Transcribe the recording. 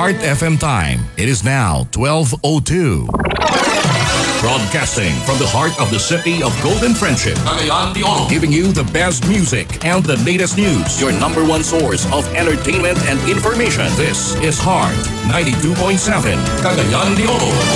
Heart FM time. It is now 12:02. Broadcasting from the heart of the city of Golden Friendship, Cagayan de Oro, giving you the best music and the latest news. Your number one source of entertainment and information. This is Heart 92.7, Cagayan de Oro.